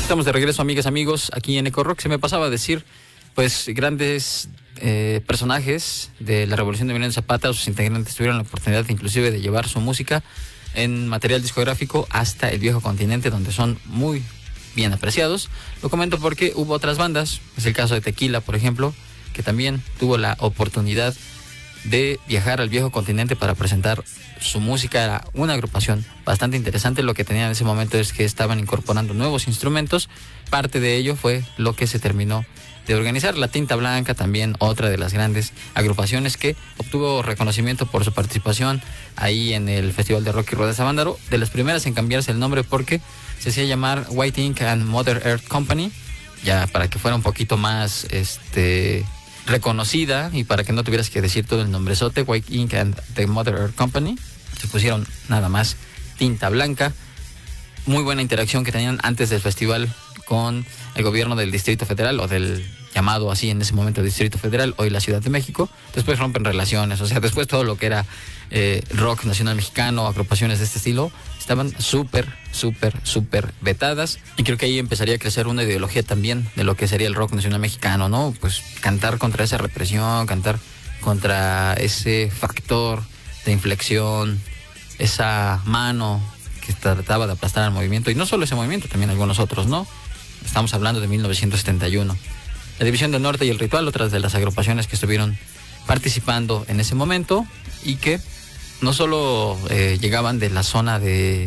Estamos de regreso, amigas, amigos, aquí en Eco Rock. Se me pasaba a decir, pues, grandes personajes de la Revolución de Emiliano Zapata, sus integrantes tuvieron la oportunidad inclusive de llevar su música en material discográfico hasta el viejo continente, donde son muy bien apreciados. Lo comento porque hubo otras bandas, es el caso de Tequila, por ejemplo, que también tuvo la oportunidad de viajar al viejo continente para presentar su música. Era una agrupación bastante interesante. Lo que tenían en ese momento es que estaban incorporando nuevos instrumentos. Parte de ello fue lo que se terminó de organizar. La Tinta Blanca, también otra de las grandes agrupaciones que obtuvo reconocimiento por su participación ahí en el Festival de Rock y Roll de Sándaro, de las primeras en cambiarse el nombre porque se hacía llamar White Ink and Mother Earth Company, ya para que fuera un poquito más reconocida y para que no tuvieras que decir todo el nombrezote. White Ink and the Mother Earth Company. Se pusieron nada más Tinta Blanca. Muy buena interacción que tenían antes del festival con el gobierno del Distrito Federal, o del llamado así en ese momento Distrito Federal, hoy la Ciudad de México. Después rompen relaciones, o sea, después todo lo que era rock nacional mexicano, agrupaciones de este estilo, estaban súper vetadas. Y creo que ahí empezaría a crecer una ideología también de lo que sería el rock nacional mexicano, ¿no? Pues cantar contra esa represión, cantar contra ese factor de inflexión, esa mano que trataba de aplastar al movimiento, y no solo ese movimiento, también algunos otros, ¿no? Estamos hablando de 1971. La División del Norte y el Ritual, otras de las agrupaciones que estuvieron participando en ese momento y que no solo llegaban de la zona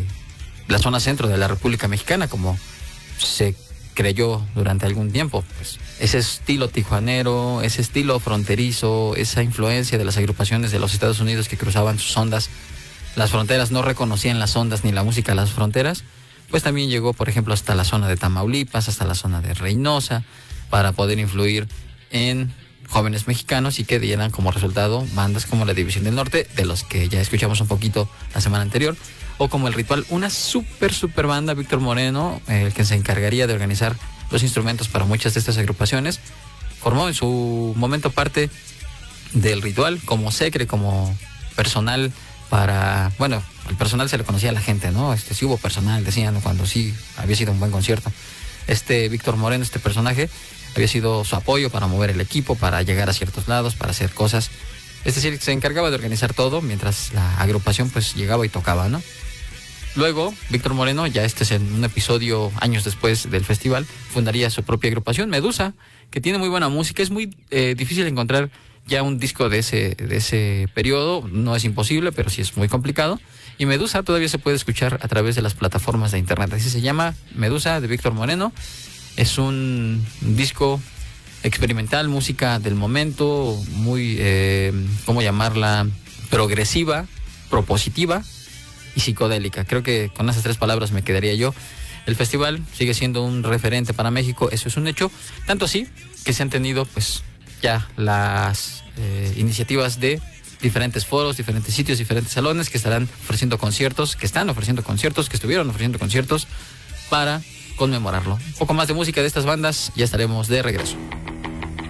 centro de la República Mexicana, como se creyó durante algún tiempo, pues ese estilo tijuanero, ese estilo fronterizo, esa influencia de las agrupaciones de los Estados Unidos que cruzaban sus ondas, las fronteras, no reconocían las ondas ni la música de las fronteras, pues también llegó, por ejemplo, hasta la zona de Tamaulipas, hasta la zona de Reynosa, para poder influir en jóvenes mexicanos y que dieran como resultado bandas como la División del Norte, de los que ya escuchamos un poquito la semana anterior, o como el Ritual, una super banda, Víctor Moreno, el que se encargaría de organizar los instrumentos para muchas de estas agrupaciones, formó en su momento parte del Ritual como secre, como personal para, bueno, el personal se le conocía a la gente, ¿no? Sí hubo personal, decían, cuando sí había sido un buen concierto. Víctor Moreno, este personaje, había sido su apoyo para mover el equipo, para llegar a ciertos lados, para hacer cosas. Es decir, se encargaba de organizar todo mientras la agrupación pues llegaba y tocaba, ¿no? Luego, Víctor Moreno, ya es en un episodio años después del festival, fundaría su propia agrupación, Medusa, que tiene muy buena música. Es muy difícil encontrar ya un disco de ese periodo, no es imposible, pero sí es muy complicado. Y Medusa todavía se puede escuchar a través de las plataformas de internet. Así se llama, Medusa, de Víctor Moreno. Es un disco experimental, música del momento, muy, ¿cómo llamarla? Progresiva, propositiva y psicodélica. Creo que con esas tres palabras me quedaría yo. El festival sigue siendo un referente para México, eso es un hecho. Tanto así que se han tenido pues ya las iniciativas de diferentes foros, diferentes sitios, diferentes salones que estarán ofreciendo conciertos, que están ofreciendo conciertos, que estuvieron ofreciendo conciertos para conmemorarlo. Un poco más de música de estas bandas, ya estaremos de regreso.